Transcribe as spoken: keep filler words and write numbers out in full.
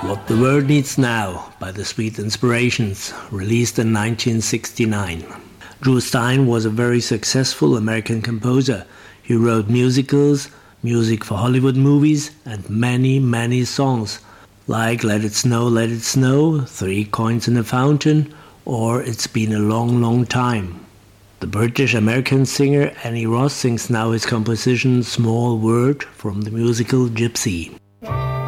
What the World Needs Now by the Sweet Inspirations, released in nineteen sixty-nine. Drew Stein was a very successful American composer. He wrote musicals, music for Hollywood movies, and many, many songs, like Let It Snow, Let It Snow, Three Coins in a Fountain, or It's Been a Long, Long Time. The British-American singer Annie Ross sings now his composition Small World from the musical Gypsy.